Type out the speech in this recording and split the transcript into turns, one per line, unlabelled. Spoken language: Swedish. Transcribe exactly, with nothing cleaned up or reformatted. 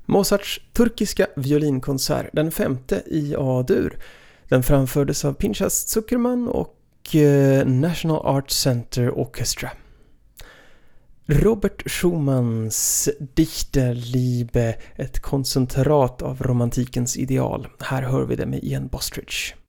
Mozarts turkiska violinkonsert, den femte i A-dur. Den framfördes av Pinchas Zuckerman och eh, National Arts Center Orchestra. Robert Schumanns Dichterliebe, ett koncentrat av romantikens ideal. Här hör vi det med Ian Bostridge.